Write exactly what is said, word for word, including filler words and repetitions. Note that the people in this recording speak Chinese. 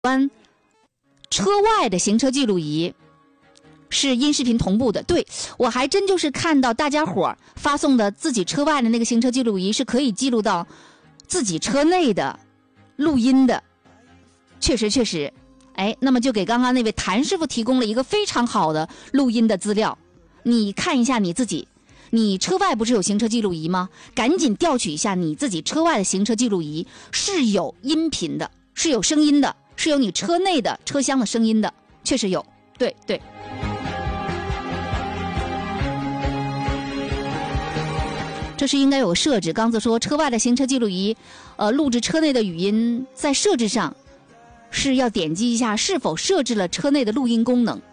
关车外的行车记录仪是音视频同步的。对，我还真就是看到大家伙发送的自己车外的那个行车记录仪是可以记录到自己车内的录音的。确实确实，哎，那么就给刚刚那位谭师傅提供了一个非常好的录音的资料。你看一下你自己，你车外不是有行车记录仪吗？赶紧调取一下你自己车外的行车记录仪，是有音频的，是有声音的，是有你车内的车厢的声音的，确实有。对对。这是应该有个设置。刚才说车外的行车记录仪，呃，录制车内的语音，在设置上是要点击一下是否设置了车内的录音功能。